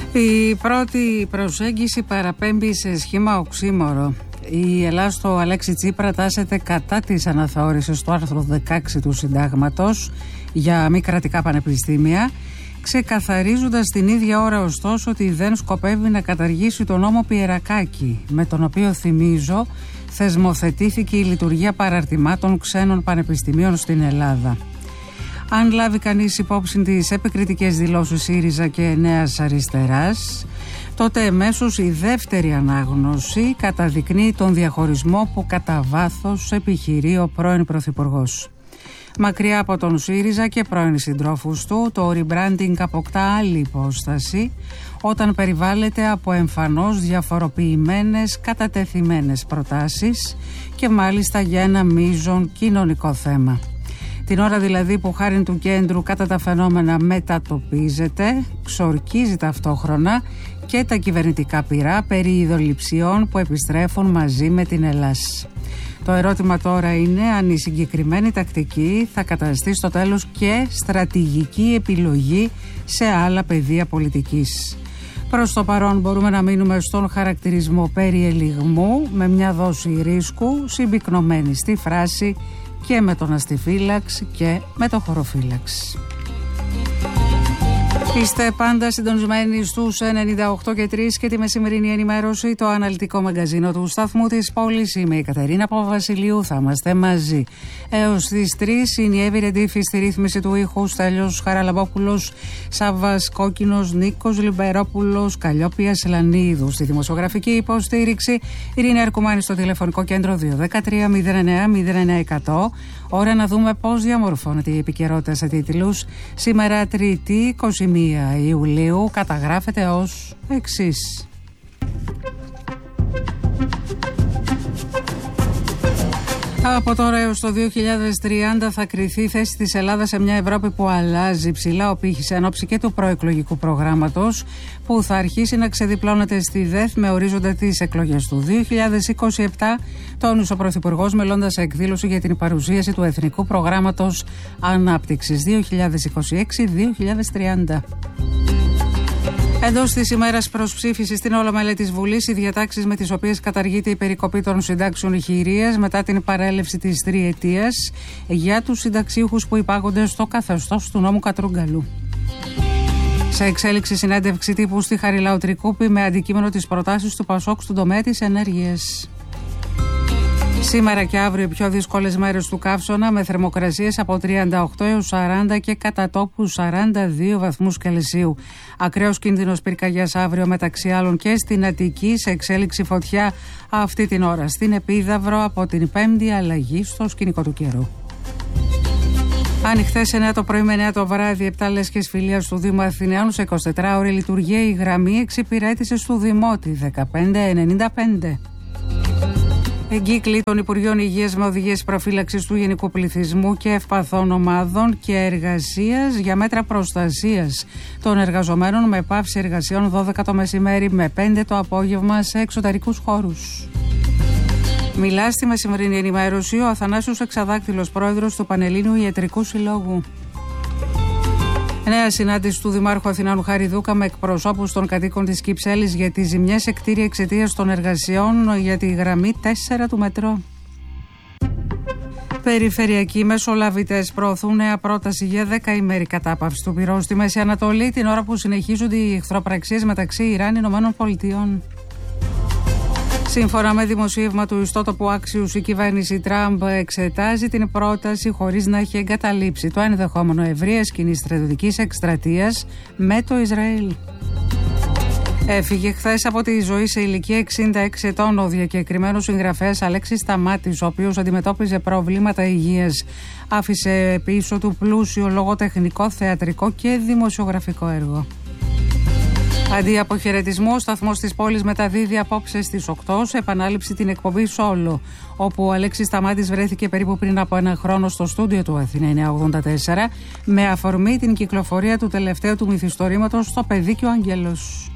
Η πρώτη προσέγγιση παραπέμπει σε σχήμα οξύμορο. Η Ελλάδα στο Αλέξη Τσίπρα τάσεται κατά της αναθεώρησης του άρθρου 16 του Συντάγματος για μη κρατικά πανεπιστήμια, ξεκαθαρίζοντας την ίδια ώρα ωστόσο ότι δεν σκοπεύει να καταργήσει τον νόμο Πιερακάκη, με τον οποίο, θυμίζω, θεσμοθετήθηκε η λειτουργία παραρτημάτων ξένων πανεπιστημίων στην Ελλάδα. Αν λάβει κανείς υπόψη τις επικριτικές δηλώσεις ΣΥΡΙΖΑ και Νέας Αριστεράς, τότε εμέσως η δεύτερη ανάγνωση καταδεικνύει τον διαχωρισμό που κατά βάθος επιχειρεί ο πρώην Πρωθυπουργός. Μακριά από τον ΣΥΡΙΖΑ και πρώην συντρόφους του, το rebranding αποκτά άλλη υπόσταση όταν περιβάλλεται από εμφανώς διαφοροποιημένες κατατεθειμένες προτάσεις και μάλιστα για ένα μείζον κοινωνικό θέμα. Την ώρα δηλαδή που χάριν του κέντρου κατά τα φαινόμενα μετατοπίζεται, ξορκίζει ταυτόχρονα και τα κυβερνητικά πυρά περί ειδωληψιών που επιστρέφουν μαζί με την Ελλάς. Το ερώτημα τώρα είναι αν η συγκεκριμένη τακτική θα καταστεί στο τέλος και στρατηγική επιλογή σε άλλα πεδία πολιτικής. Προς το παρόν μπορούμε να μείνουμε στον χαρακτηρισμό περί ελιγμού με μια δόση ρίσκου συμπυκνωμένη στη φράση και με τον αστιφύλαξ και με το χωροφύλαξ. Είστε πάντα συντονισμένοι στους 98 και 3 και τη μεσημερινή ενημέρωση, το αναλυτικό μαγκαζίνο του σταθμού της πόλης. Είμαι η Κατερίνα Παπαβασιλείου, θα είμαστε μαζί έως τις 3. Είναι η Εύη Ρεντήφη στη ρύθμιση του ήχου, Στέλιος Χαραλαμπόπουλος, Σάββας Κόκκινος, Νίκος Λιμπερόπουλος, Καλλιόπια Σελανίδου στη δημοσιογραφική υποστήριξη, Ειρήνη Αρκουμάνη στο τηλεφωνικό κέντρο 213-09-09-100. Ώρα να δούμε πώς διαμορφώνεται η επικαιρότητα σε τίτλους. Σήμερα Τρίτη 21 Ιουλίου καταγράφεται ως εξής. Από τώρα έως το 2030 θα κριθεί η θέση της Ελλάδας σε μια Ευρώπη που αλλάζει ψηλά ο πύχης εν ώψη και του προεκλογικού προγράμματος που θα αρχίσει να ξεδιπλώνεται στη ΔΕΘ με ορίζοντα τις εκλογές του 2027, τόνισε ο Πρωθυπουργός μιλώντας σε εκδήλωση για την παρουσίαση του Εθνικού Προγράμματος Ανάπτυξης 2026-2030. Εντός της ημέρας προς ψήφιση στην Ολομέλεια της Βουλής, οι διατάξεις με τις οποίες καταργείται η περικοπή των συντάξεων ηχηρίας μετά την παρέλευση της τριετίας για τους συνταξίουχους που υπάγονται στο καθεστώς του νόμου Κατρούγκαλου. Σε εξέλιξη συνέντευξη τύπου στη Χαριλάου Τρικούπη με αντικείμενο τις προτάσεις του ΠΑΣΟΚ στον τομέα της ενέργειας. Σήμερα και αύριο οι πιο δύσκολες μέρες του καύσωνα με θερμοκρασίες από 38 έως 40 και κατά τόπου 42 βαθμούς Κελσίου. Ακραίος κίνδυνος πυρκαγιάς αύριο μεταξύ άλλων και στην Αττική, σε εξέλιξη φωτιά αυτή την ώρα στην Επίδαυρο από την 5η αλλαγή στο σκηνικό του καιρού. Ανοιχτές 9 το πρωί με 9 το βράδυ, 7 λέσχες φιλίας του Δήμου Αθηναίων σε 24 ώρες λειτουργία η γραμμή εξυπηρέτησης του Δημότη 1595. Εγκύκλοι των Υπουργείων Υγείας με οδηγίες προφύλαξης του γενικού πληθυσμού και ευπαθών ομάδων και εργασίας για μέτρα προστασίας των εργαζομένων με πάυση εργασιών 12 το μεσημέρι με 5 το απόγευμα σε εξωτερικούς χώρους. Μιλά στη μεσημερινή ενημέρωση ο Αθανάσιος Εξαδάκτυλος, πρόεδρος του Πανελλήνιου Ιατρικού Συλλόγου. Νέα συνάντηση του Δημάρχου Αθηνών Χαριδούκα με εκπροσώπους των κατοίκων της Κυψέλης για τις ζημιές σε κτίρια εξαιτίας των εργασιών για τη γραμμή 4 του μετρό. Περιφερειακοί μεσολαβητές προωθούν νέα πρόταση για 10ημερη κατάπαυση του πυρός στη Μέση Ανατολή, την ώρα που συνεχίζονται οι εχθροπραξίες μεταξύ Ιράν και Ηνωμένων Πολιτειών. Σύμφωνα με δημοσίευμα του ιστότοπου Άξιους, η κυβέρνηση Τραμπ εξετάζει την πρόταση χωρίς να έχει εγκαταλείψει το ενδεχόμενο ευρείας κοινής στρατιωτικής εκστρατείας με το Ισραήλ. Έφυγε χθες από τη ζωή σε ηλικία 66 ετών ο διακεκριμένος συγγραφέας Αλέξης Σταμάτης, ο οποίος αντιμετώπιζε προβλήματα υγείας. Άφησε πίσω του πλούσιο λογοτεχνικό, θεατρικό και δημοσιογραφικό έργο. Αντί από χαιρετισμό, ο σταθμός της πόλης μεταδίδει απόψε στις 8 σε επανάληψη την εκπομπή Σόλο, όπου ο Αλέξης Σταμάτης βρέθηκε περίπου πριν από ένα χρόνο στο στούντιο του Αθήνα 984 με αφορμή την κυκλοφορία του τελευταίου του μυθιστορήματος «Στο παιδί και ο Άγγελος».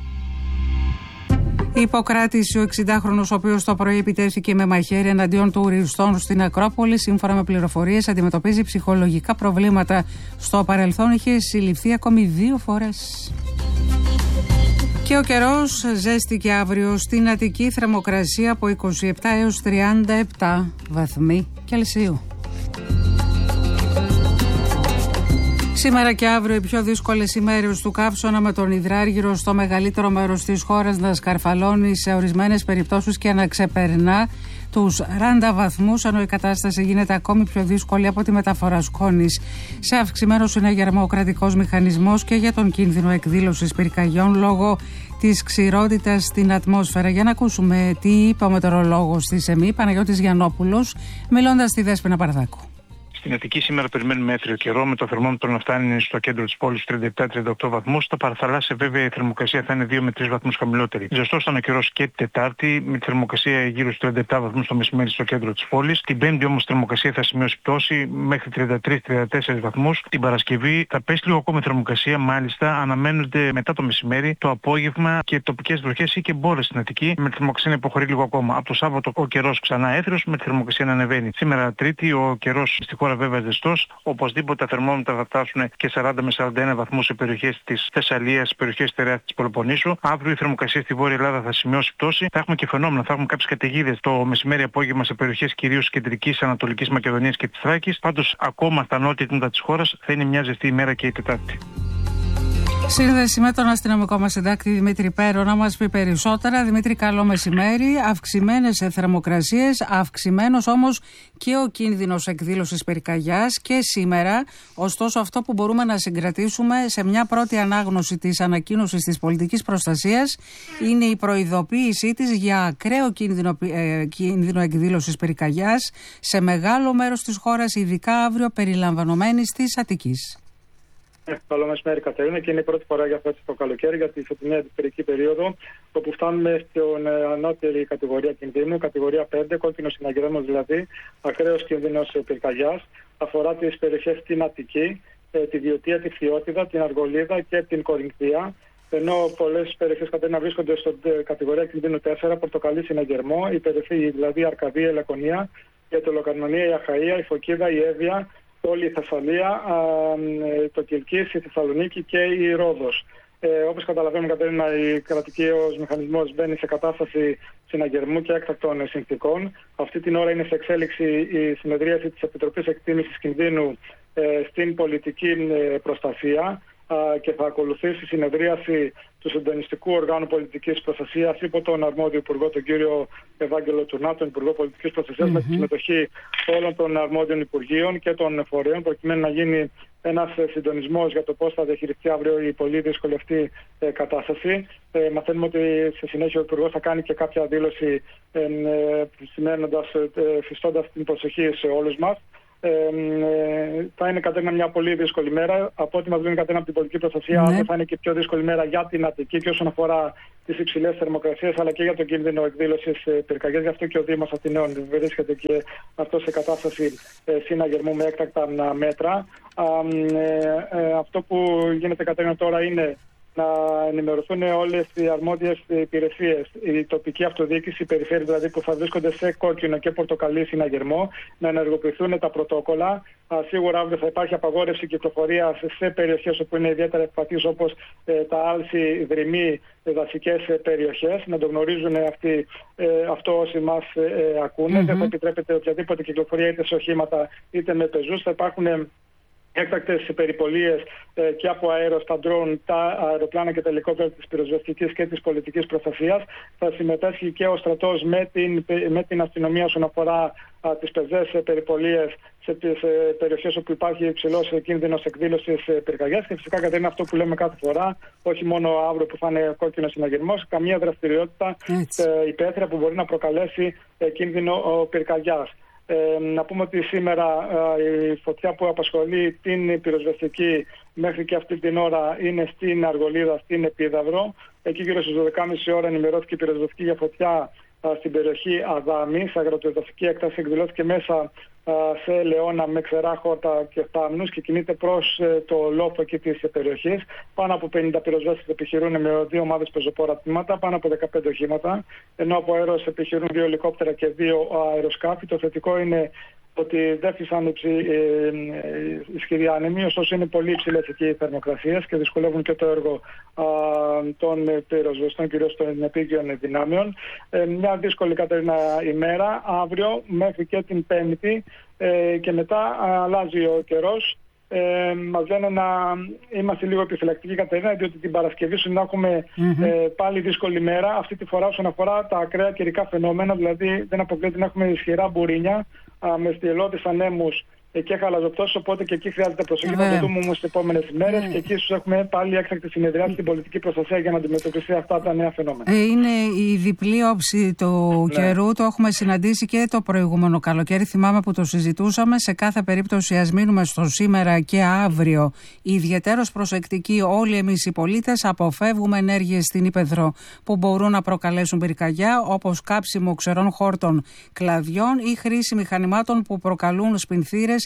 Υποκράτηση ο 60χρονος, ο οποίος το πρωί επιτέθηκε με μαχαίρι εναντίον τουριστών στην Ακρόπολη, σύμφωνα με πληροφορίες, αντιμετωπίζει ψυχολογικά προβλήματα. Στο παρελθόν είχε συλληφθεί ακόμη 2 φορές. Και ο καιρός ζέστηκε αύριο στην Αττική, θερμοκρασία από 27 έως 37 βαθμοί Κελσίου. Σήμερα και αύριο οι πιο δύσκολες ημέρες του καύσωνα, με τον υδράργυρο στο μεγαλύτερο μέρος της χώρας να σκαρφαλώνει σε ορισμένες περιπτώσεις και να ξεπερνά τους 40 βαθμούς, ενώ η κατάσταση γίνεται ακόμη πιο δύσκολη από τη μεταφορά σκόνης σε αυξημένο συναγερμό ο κρατικός μηχανισμός και για τον κίνδυνο εκδήλωσης πυρκαγιών λόγω της ξηρότητας στην ατμόσφαιρα. Για να ακούσουμε τι είπε ο μετεωρολόγος της ΕΜΗ, Παναγιώτης Γιαννόπουλος, μιλώντας στη Δέσποινα Παραδάκου. Στην Αττική σήμερα περιμένουμε μέτριο καιρό, με το θερμόμετρο να φτάνει στο κέντρο της πόλης 37-38 βαθμούς. Στα παραθαλάσσια βέβαια η θερμοκρασία θα είναι 2 με 3 βαθμούς χαμηλότερη. Ζεστός ήταν ο καιρός και την Τετάρτη, με τη θερμοκρασία γύρω στους 37 βαθμούς το μεσημέρι στο κέντρο της πόλης. Την Πέμπτη όμως η θερμοκρασία θα σημειώσει πτώση μέχρι 33-34 βαθμούς. Την Παρασκευή θα πέσει λίγο ακόμα η θερμοκρασία, μάλιστα αναμένονται μετά το μεσημέρι, το απόγευμα και τοπικές βροχές ή και μπόρες στην Αττική, με τη θερμοκρασία να υποχωρεί λίγο ακόμα. Από το Σάββατο ο καιρός ξανά έθριος, με τη θερμοκρασία να ανεβαίνει. Σήμερα Τρίτη ο καιρός στη χώρα βέβαια ζεστός, οπωσδήποτε τα θερμόμετρα θα φτάσουν και 40 με 41 βαθμούς σε περιοχές της Θεσσαλίας, περιοχές της της Πελοποννήσου. Αύριο η θερμοκρασία στη Βόρεια Ελλάδα θα σημειώσει πτώση. Θα έχουμε και φαινόμενα, θα έχουμε κάποιες καταιγίδες το μεσημέρι απόγευμα σε περιοχές κυρίως κεντρικής Ανατολικής Μακεδονίας και της Θράκης. Πάντως, ακόμα στα νότια τμήματα της χώρας θα είναι μια ζεστή ημέρα και η Τετάρτη. Σύνδεση με τον αστυνομικό μας συντάκτη Δημήτρη Πέρο να μας πει περισσότερα. Δημήτρη, καλό μεσημέρι. Αυξημένες θερμοκρασίες, αυξημένος όμως και ο κίνδυνος εκδήλωσης πυρκαγιάς και σήμερα. Ωστόσο, αυτό που μπορούμε να συγκρατήσουμε σε μια πρώτη ανάγνωση της ανακοίνωσης της πολιτικής προστασίας είναι η προειδοποίησή της για ακραίο κίνδυνο εκδήλωσης πυρκαγιάς σε μεγάλο μέρος της χώρας, ειδικά αύριο περιλαμβανομένης της Αττικής. Καλό μεσημέρι, Κατερίνα, και είναι η πρώτη φορά για φέτος το καλοκαίρι, για τη φετινή αντιπυρική περίοδο, όπου φτάνουμε στην ανώτερη κατηγορία κινδύνου, κατηγορία 5, κόκκινο συναγερμό δηλαδή, ακραίος κίνδυνος πυρκαγιάς. Αφορά τις περιοχές στην Αττική, τη Βιωτία, τη Φθιώτιδα, την Αργολίδα και την Κορινθία. Ενώ πολλές περιοχές, Κατερίνα, βρίσκονται στην κατηγορία κινδύνου 4, πορτοκαλί συναγερμό, η περιοχή δηλαδή Αρκαδία, η Λακωνία, η Αττολοκαρνανία, η Αχαΐα, η Φωκίδα, η Εύβοια, όλη η Θεσσαλία, το Κιλκής, η Θεσσαλονίκη και η Ρόδος. Όπως καταλαβαίνουμε, Κατερίνα, η κρατικός μηχανισμός μπαίνει σε κατάσταση συναγερμού και έκτακτων συνθηκών. Αυτή την ώρα είναι σε εξέλιξη η συνεδρίαση της Επιτροπής Εκτίμησης Κινδύνου στην πολιτική προστασία και θα ακολουθήσει συνεδρίαση του Συντονιστικού Οργάνου Πολιτικής Προστασίας υπό τον αρμόδιο Υπουργό, τον κύριο Ευάγγελο Τουρνά, τον Υπουργό Πολιτικής Προστασίας, με τη συμμετοχή όλων των αρμόδιων Υπουργείων και των φορέων, προκειμένου να γίνει ένας συντονισμός για το πώς θα διαχειριστεί αύριο η πολύ δύσκολη αυτή κατάσταση. Μαθαίνουμε ότι σε συνέχεια ο Υπουργός θα κάνει και κάποια δήλωση φυστώντας την προσοχή σε όλους μας. Θα είναι, Κατερίνα, μια πολύ δύσκολη μέρα. Από ό,τι μας λένε, Κατερίνα, από την πολιτική προστασία, θα είναι και πιο δύσκολη μέρα για την Αττική και όσον αφορά τις υψηλές θερμοκρασίες, αλλά και για τον κίνδυνο εκδήλωσης πυρκαγιάς. Γι' αυτό και ο Δήμος Αθηναίων βρίσκεται και αυτό σε κατάσταση συναγερμού με έκτακτα μέτρα. Αυτό που γίνεται, Κατερίνα, τώρα είναι να ενημερωθούν όλες οι αρμόδιες υπηρεσίες, η τοπική αυτοδιοίκηση, οι περιφέρειες δηλαδή που θα βρίσκονται σε κόκκινο και πορτοκαλί συναγερμό, να ενεργοποιηθούν τα πρωτόκολλα. Σίγουρα αύριο θα υπάρχει απαγόρευση κυκλοφορίας σε περιοχές όπου είναι ιδιαίτερα ευπαθείς, όπως τα άλση, δρυμοί, δασικές περιοχές. Να το γνωρίζουν αυτό όσοι μας ακούνε. Δεν θα επιτρέπεται οποιαδήποτε κυκλοφορία είτε σε οχήματα είτε με πεζούς. Θα υπάρχουν έκτακτες περιπολίες και από αέρος, τα ντρόουν, τα αεροπλάνα και τα ελικόπτερα της πυροσβεστικής και της πολιτικής προστασίας. Θα συμμετάσχει και ο στρατός με την αστυνομία όσον αφορά τις πεζές περιπολίες σε τις περιοχές όπου υπάρχει υψηλός κίνδυνος εκδήλωσης πυρκαγιάς. Και φυσικά, Κατερίνα, αυτό που λέμε κάθε φορά, όχι μόνο αύριο που θα είναι κόκκινος συναγερμός, καμία δραστηριότητα υπαίθρια που μπορεί να προκαλέσει κίνδυνο πυρκαγιάς. Να πούμε ότι σήμερα η φωτιά που απασχολεί την πυροσβεστική μέχρι και αυτή την ώρα είναι στην Αργολίδα, στην Επίδαυρο. Εκεί γύρω στις 12.30 ώρα ενημερώθηκε η πυροσβεστική για φωτιά στην περιοχή Αδάμη, σε αγροτοεδαφική έκταση. Εκδηλώθηκε μέσα σε ελαιόνα με ξερά χόρτα και θάμνους και κινείται προς το λόφο εκεί της περιοχής. Πάνω από 50 πυροσβέστες επιχειρούν με 2 ομάδες πεζοπόρα τμήματα, πάνω από 15 οχήματα, ενώ από αέρος επιχειρούν 2 ελικόπτερα και 2 αεροσκάφη. Το θετικό είναι ότι δεν φυσάνε ισχυροί άνεμοι, ωστόσο είναι πολύ υψηλές εκεί οι θερμοκρασίες και δυσκολεύουν και το έργο των πυροσβεστών, κυρίως των επίγειων δυνάμεων. Μια δύσκολη, Κατερίνα, ημέρα αύριο μέχρι και την Πέμπτη και μετά αλλάζει ο καιρός. Μας λένε να είμαστε λίγο επιφυλακτικοί, Κατερίνα, διότι την Παρασκευή να έχουμε πάλι δύσκολη μέρα. Αυτή τη φορά όσον αφορά τα ακραία καιρικά φαινόμενα, δηλαδή δεν αποκλείεται να έχουμε ισχυρά μπουρίνια με στιελώδεις ανέμους και χαλαζοπτώσεις, οπότε και εκεί χρειάζεται προσοχή. Θα το δούμε όμως τις επόμενες ημέρες και εκεί ίσως έχουμε πάλι έκτακτη συνεδριά στην πολιτική προστασία για να αντιμετωπιστεί αυτά τα νέα φαινόμενα. Είναι η διπλή όψη του καιρού, το έχουμε συναντήσει και το προηγούμενο καλοκαίρι. Θυμάμαι που το συζητούσαμε. Σε κάθε περίπτωση, ας μείνουμε στο σήμερα και αύριο ιδιαιτέρως προσεκτικοί όλοι εμείς οι πολίτες. Αποφεύγουμε ενέργειες στην ύπαιθρο που μπορούν να προκαλέσουν πυρκαγιά, όπως κάψιμο ξερών χόρτων κλαδιών ή χρήση μηχανημάτων που προκαλούν σπινθήρες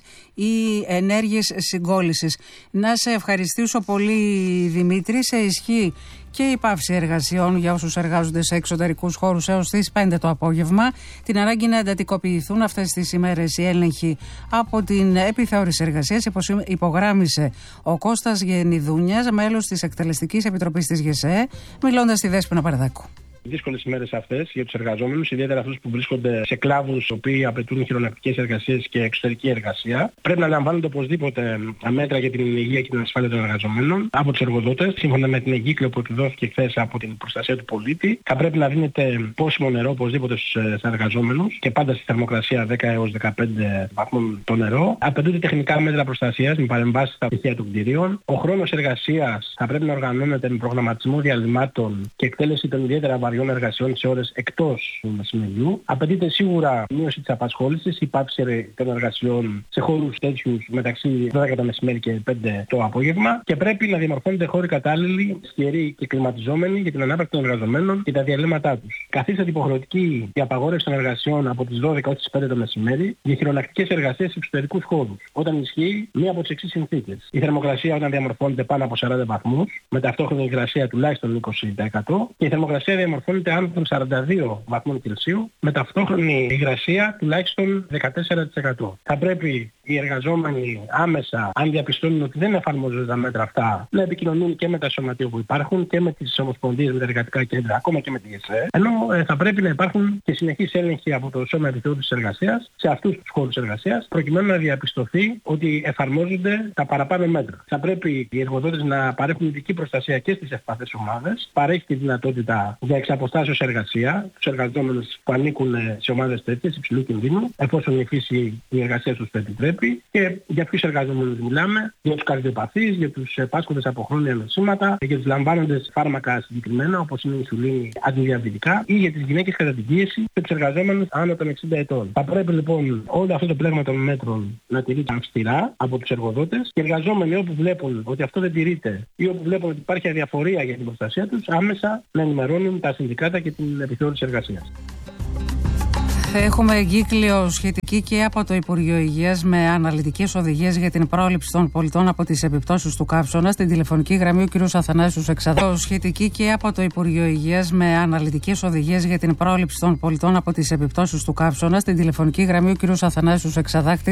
ή ενέργειες συγκόλλησης. Να σε ευχαριστήσω πολύ, Δημήτρη. Σε ισχύει και η πάυση εργασιών για όσους εργάζονται σε εξωτερικούς χώρους έως τις 5 το απόγευμα. Την ανάγκη να εντατικοποιηθούν αυτές τις ημέρες οι έλεγχοι από την επιθεώρηση εργασίας, υπογράμμισε ο Κώστας Γενιδούνιας, μέλος της Εκτελεστικής Επιτροπής της ΓΕΣΕ, μιλώντας στη Δέσποινα Παραδάκου. Δύσκολες ημέρες αυτές για τους εργαζόμενους, ιδιαίτερα αυτούς που βρίσκονται σε κλάδους οι οποίοι απαιτούν χειρονακτικές εργασίες και εξωτερική εργασία. Πρέπει να λαμβάνονται οπωσδήποτε μέτρα για την υγεία και την ασφάλεια των εργαζομένων από τους εργοδότες, σύμφωνα με την εγκύκλιο που εκδόθηκε χθες από την προστασία του πολίτη. Θα πρέπει να δίνεται πόσιμο νερό οπωσδήποτε στους εργαζόμενους και πάντα στη θερμοκρασία 10 έως 15 βαθμών το νερό. Απαιτούνται τεχνικά μέτρα προστασίας με παρεμβάσεις στα πτυχία των κτηρίων. Ο χρόνος εργασίας θα πρέπει να οργανώνεται με προγραμματισμό διαλυμάτων και εκτέλεση των ιδιαίτερα βαριών εργασιών σε ώρες εκτός του μεσημεριού. Απαιτείται σίγουρα μείωση της απασχόλησης, η πάυση των εργασιών σε χώρους τέτοιους μεταξύ 12 το μεσημέρι και 5 το απόγευμα και πρέπει να διαμορφώνονται χώροι κατάλληλοι, σκεροί και κλιματιζόμενοι για την ανάπραξη των εργαζομένων και τα διαλύματά τους. Καθίσταται υποχρεωτική η απαγόρευση των εργασιών από τις 12 ως τις 5 το μεσημέρι για χειρονακτικές εργασίες σε εξωτερικούς χώρους, όταν ισχύει μία από τις εξής συνθήκες. Η θερμοκρασία όταν διαμορφώνεται πάνω από 40 βαθμούς, με ταυτόχρονη υγρασία τουλάχιστον 20% και η θερμοκρασία διαμορφώνεται άνω των 42 βαθμών Κελσίου, με ταυτόχρονη υγρασία τουλάχιστον 14%. Θα πρέπει οι εργαζόμενοι άμεσα, αν διαπιστώνουν ότι δεν εφαρμόζονται τα μέτρα αυτά, να επικοινωνούν και με τα σωματεία που υπάρχουν και με τις ομοσπονδίες, με τα εργατικά κέντρα, ακόμα και με τη ΓΕΣΕ. Ενώ θα πρέπει να υπάρχουν και συνεχείς έλεγχοι από το Σώμα Επιθεώρησης Εργασίας σε αυτούς τους χώρους εργασίας, προκειμένου να διαπιστωθεί ότι εφαρμόζονται τα παραπάνω μέτρα. Θα πρέπει οι εργοδότες να παρέχουν ειδική προστασία και στις ευπαθείς ομάδες. Παρέχει τη δυνατότητα για εξαποστάσεως εργασία στους εργαζόμενους που ανήκουν σε ομάδες τέτοιες υψηλού κινδύνου, εφόσον η φύση η εργασία τους το επιτρέπει. Και για ποιους εργαζόμενους μιλάμε? Για τους καρδιοπαθείς, για τους πάσχοντες από χρόνια νοσήματα, για τους λαμβάνοντες φάρμακα συγκεκριμένα όπως είναι η ινσουλίνη, αντιδιαβητικά, ή για τις γυναίκες κατά την πίεση και τους εργαζόμενους άνω των 60 ετών. Θα πρέπει λοιπόν όλο αυτό το πλέγμα των μέτρων να τηρείται αυστηρά από τους εργοδότες και οι εργαζόμενοι όπου βλέπουν ότι αυτό δεν τηρείται ή όπου βλέπουν ότι υπάρχει αδιαφορία για την προστασία τους, άμεσα να ενημερώνουν τα συνδικάτα και την επιθεώρηση εργασίας. Έχουμε εγκύκλιο σχετική και από το Υπουργείο Υγείας με αναλυτικές οδηγίες για την πρόληψη των πολιτών από τις επιπτώσεις του καύσωνα. Στην τηλεφωνική γραμμή ο κ. Αθανάσιος Εξαδάκτης. Σχετική και από το Υπουργείο Υγείας με αναλυτικές οδηγίες για την πρόληψη των πολιτών από τις επιπτώσεις του καύσωνα. Στην τηλεφωνική γραμμή ο κ. Αθανάσιος Εξαδάκτης.